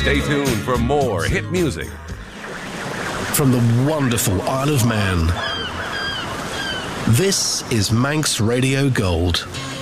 Stay tuned for more hit music from the wonderful Isle of Man. This is Manx Radio Gold.